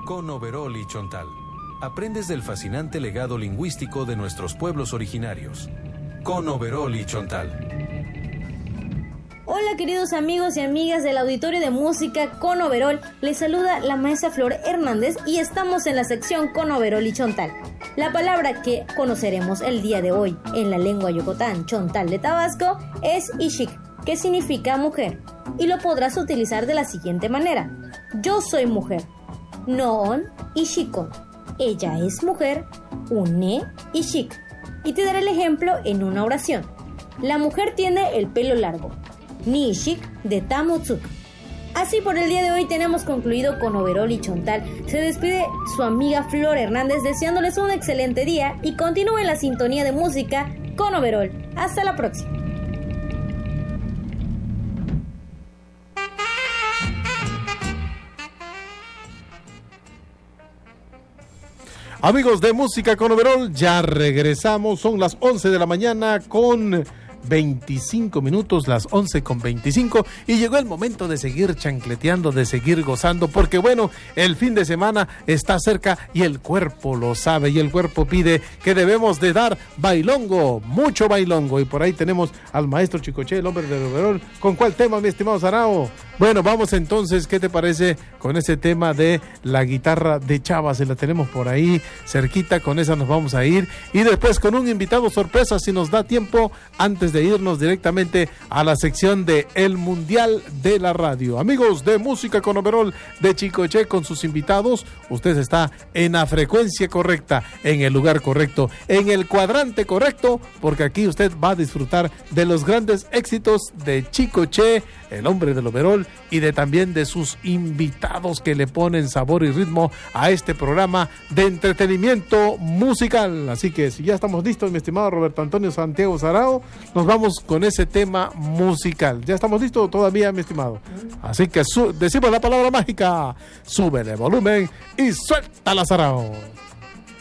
Con Overol y Chontal, aprendes del fascinante legado lingüístico de nuestros pueblos originarios. Con Overol y Chontal. Hola queridos amigos y amigas del auditorio de música Con Overol, les saluda la maestra Flor Hernández y estamos en la sección Con Overol y Chontal. La palabra que conoceremos el día de hoy en la lengua yocotán Chontal de Tabasco es Ixik, que significa mujer, y lo podrás utilizar de la siguiente manera: yo soy mujer, noon Ixikon, ella es mujer, une Ixik. Y te daré el ejemplo en una oración. La mujer tiene el pelo largo, ni Ixik de Tamutzuk. Así por el día de hoy tenemos concluido Con Overol y Chontal. Se despide su amiga Flor Hernández deseándoles un excelente día y continúen la sintonía de música Con Overol. Hasta la próxima. Amigos de Música con Overol, ya regresamos, son las 11 de la mañana con 25 minutos, las 11:25, y llegó el momento de seguir chancleteando, de seguir gozando, porque bueno, el fin de semana está cerca y el cuerpo lo sabe, y el cuerpo pide que debemos de dar bailongo, mucho bailongo, y por ahí tenemos al maestro Chicoche, el hombre del Overol. ¿Con cuál tema, mi estimado Sarao? Bueno, vamos entonces, ¿qué te parece con ese tema de la guitarra de Chava? Se la tenemos por ahí cerquita, con esa nos vamos a ir, y después con un invitado sorpresa, si nos da tiempo, antes de irnos directamente a la sección de El Mundial de la Radio. Amigos de Música con Overol de Chicoche, con sus invitados, usted está en la frecuencia correcta, en el lugar correcto, en el cuadrante correcto, porque aquí usted va a disfrutar de los grandes éxitos de Chicoche, el hombre del Overol, y también de sus invitados que le ponen sabor y ritmo a este programa de entretenimiento musical. Así que si ya estamos listos, mi estimado Roberto Antonio Santiago Sarao, nos vamos con ese tema musical. ¿Ya estamos listos todavía, mi estimado? Así que decimos la palabra mágica: súbele volumen y suéltala, Sarao.